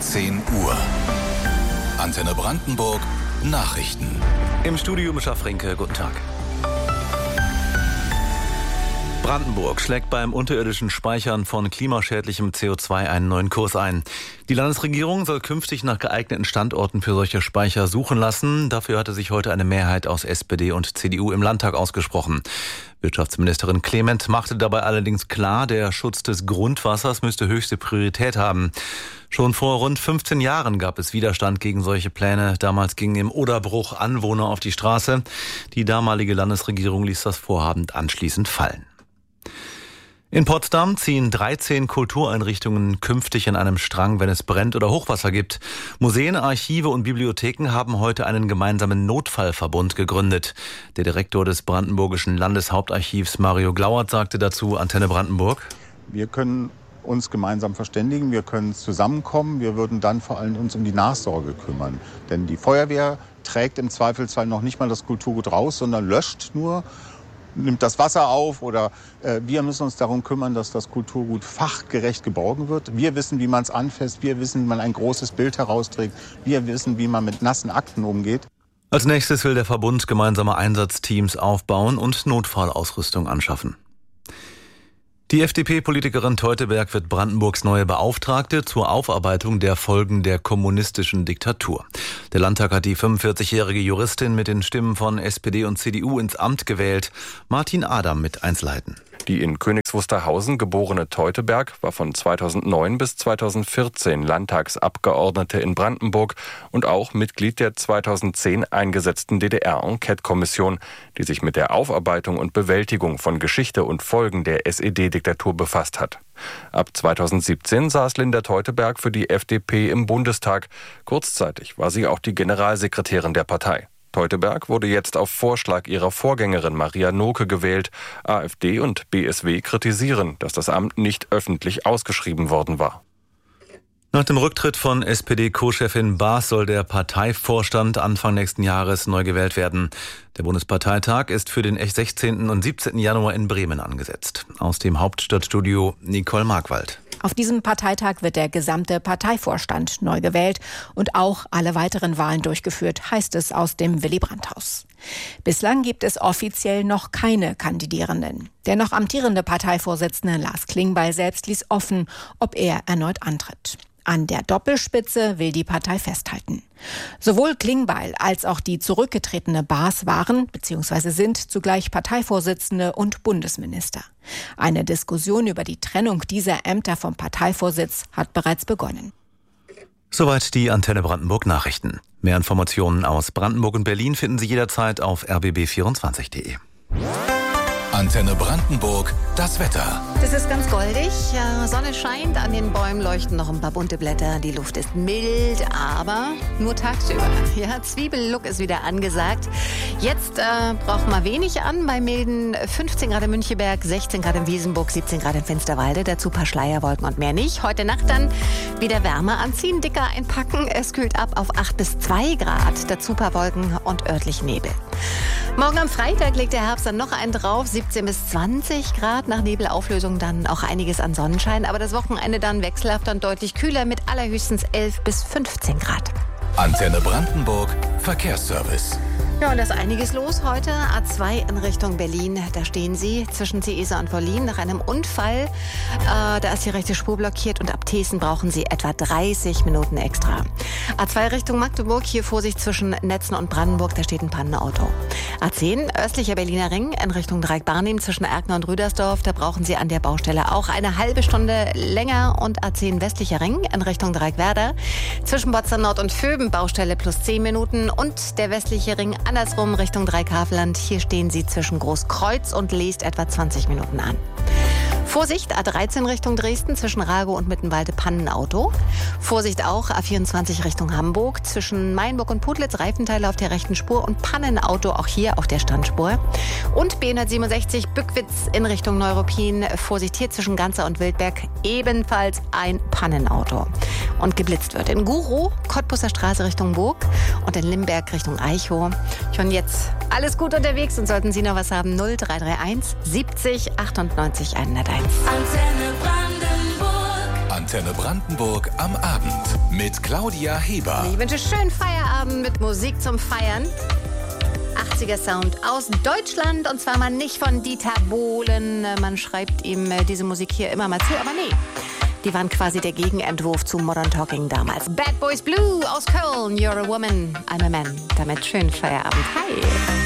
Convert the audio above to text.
10 Uhr. Antenne Brandenburg, Nachrichten. Im Studio Mischa Frinke, guten Tag. Brandenburg schlägt beim unterirdischen Speichern von klimaschädlichem CO2 einen neuen Kurs ein. Die Landesregierung soll künftig nach geeigneten Standorten für solche Speicher suchen lassen. Dafür hatte sich heute eine Mehrheit aus SPD und CDU im Landtag ausgesprochen. Wirtschaftsministerin Clement machte dabei allerdings klar, der Schutz des Grundwassers müsste höchste Priorität haben. Schon vor rund 15 Jahren gab es Widerstand gegen solche Pläne. Damals gingen im Oderbruch Anwohner auf die Straße. Die damalige Landesregierung ließ das Vorhaben anschließend fallen. In Potsdam ziehen 13 Kultureinrichtungen künftig in einem Strang, wenn es brennt oder Hochwasser gibt. Museen, Archive und Bibliotheken haben heute einen gemeinsamen Notfallverbund gegründet. Der Direktor des Brandenburgischen Landeshauptarchivs, Mario Glauert, sagte dazu Antenne Brandenburg: Wir können uns gemeinsam verständigen, wir können zusammenkommen, wir würden dann vor allem uns um die Nachsorge kümmern. Denn die Feuerwehr trägt im Zweifelsfall noch nicht mal das Kulturgut raus, sondern löscht nur, nimmt das Wasser auf, oder wir müssen uns darum kümmern, dass das Kulturgut fachgerecht geborgen wird. Wir wissen, wie man es anfasst, wir wissen, wie man ein großes Bild herausträgt, wir wissen, wie man mit nassen Akten umgeht. Als nächstes will der Verbund gemeinsame Einsatzteams aufbauen und Notfallausrüstung anschaffen. Die FDP-Politikerin Teuteberg wird Brandenburgs neue Beauftragte zur Aufarbeitung der Folgen der kommunistischen Diktatur. Der Landtag hat die 45-jährige Juristin mit den Stimmen von SPD und CDU ins Amt gewählt. Martin Adam mit Einzelheiten. Die in Königs Wusterhausen geborene Teuteberg war von 2009 bis 2014 Landtagsabgeordnete in Brandenburg und auch Mitglied der 2010 eingesetzten DDR-Enquete-Kommission, die sich mit der Aufarbeitung und Bewältigung von Geschichte und Folgen der SED-Diktatur befasst hat. Ab 2017 saß Linda Teuteberg für die FDP im Bundestag. Kurzzeitig war sie auch die Generalsekretärin der Partei. Teuteberg wurde jetzt auf Vorschlag ihrer Vorgängerin Maria Noke gewählt. AfD und BSW kritisieren, dass das Amt nicht öffentlich ausgeschrieben worden war. Nach dem Rücktritt von SPD-Co-Chefin Baas soll der Parteivorstand Anfang nächsten Jahres neu gewählt werden. Der Bundesparteitag ist für den 16. und 17. Januar in Bremen angesetzt. Aus dem Hauptstadtstudio Nicole Markwald. Auf diesem Parteitag wird der gesamte Parteivorstand neu gewählt und auch alle weiteren Wahlen durchgeführt, heißt es aus dem Willy-Brandt-Haus. Bislang gibt es offiziell noch keine Kandidierenden. Der noch amtierende Parteivorsitzende Lars Klingbeil selbst ließ offen, ob er erneut antritt. An der Doppelspitze will die Partei festhalten. Sowohl Klingbeil als auch die zurückgetretene Baas waren bzw. sind zugleich Parteivorsitzende und Bundesminister. Eine Diskussion über die Trennung dieser Ämter vom Parteivorsitz hat bereits begonnen. Soweit die Antenne Brandenburg Nachrichten. Mehr Informationen aus Brandenburg und Berlin finden Sie jederzeit auf rbb24.de. Antenne Brandenburg, das Wetter. Das ist ganz goldig. Sonne scheint, an den Bäumen leuchten noch ein paar bunte Blätter. Die Luft ist mild, aber nur tagsüber. Ja, Zwiebellook ist wieder angesagt. Jetzt braucht man wenig an. Bei milden 15 Grad in Müncheberg, 16 Grad in Wiesenburg, 17 Grad in Finsterwalde. Dazu ein paar Schleierwolken und mehr nicht. Heute Nacht dann wieder Wärme anziehen, dicker einpacken. Es kühlt ab auf 8 bis 2 Grad. Dazu ein paar Wolken und örtlich Nebel. Morgen am Freitag legt der Herbst dann noch einen drauf. 17 bis 20 Grad, nach Nebelauflösung dann auch einiges an Sonnenschein. Aber das Wochenende dann wechselhaft und deutlich kühler mit allerhöchstens 11 bis 15 Grad. Antenne Brandenburg, Verkehrsservice. Ja, und da ist einiges los heute. A2 in Richtung Berlin, da stehen Sie zwischen Ciesa und Wollin nach einem Unfall. Da ist die rechte Spur blockiert und ab Thesen brauchen Sie etwa 30 Minuten extra. A2 Richtung Magdeburg, hier Vorsicht zwischen Netzen und Brandenburg, da steht ein Pannenauto. A10 östlicher Berliner Ring in Richtung Dreieck-Barnim zwischen Erkner und Rüdersdorf, da brauchen Sie an der Baustelle auch eine halbe Stunde länger. Und A10 westlicher Ring in Richtung Dreieck-Werder zwischen Potsdam Nord und Vöben, Baustelle plus 10 Minuten. Und der westliche Ring andersrum Richtung Dreieck-Havelland. Hier stehen Sie zwischen Großkreuz und Leest etwa 20 Minuten an. Vorsicht, A13 Richtung Dresden, zwischen Rago und Mittenwalde Pannenauto. Vorsicht auch, A24 Richtung Hamburg, zwischen Mainburg und Putlitz Reifenteile auf der rechten Spur und Pannenauto auch hier auf der Standspur. Und B167 Bückwitz in Richtung Neuruppin. Vorsicht hier zwischen Ganzer und Wildberg, ebenfalls ein Pannenauto. Und geblitzt wird in Guro, Cottbusser Straße Richtung Burg und in Limberg Richtung Eichow. Schon jetzt alles gut unterwegs und sollten Sie noch was haben, 0331 70 98 101. Antenne Brandenburg. Antenne Brandenburg am Abend mit Claudia Heber. Ich wünsche schönen Feierabend mit Musik zum Feiern. 80er Sound aus Deutschland und zwar mal nicht von Dieter Bohlen. Man schreibt ihm diese Musik hier immer mal zu, aber nee. Die waren quasi der Gegenentwurf zu Modern Talking damals. Bad Boys Blue aus Köln, You're a Woman, I'm a Man. Damit schönen Feierabend. Hi.